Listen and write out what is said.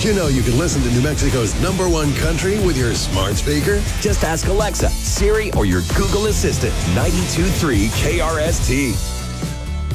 you know you can listen to New Mexico's #1 country with your smart speaker? Just ask Alexa, Siri, or your Google Assistant. 92.3 KRST.